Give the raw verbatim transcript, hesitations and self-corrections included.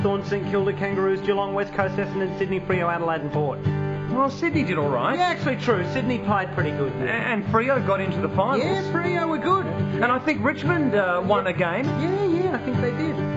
Thorn, St Kilda, Kangaroos, Geelong, West Coast, Essendon, Sydney, Freo, Adelaide and Port. Well, Sydney did all right. Yeah, actually true. Sydney played pretty good. Yeah. And Freo got into the finals. Yeah, Freo were good. And I think Richmond uh, won a game. Yeah, yeah, I think they did.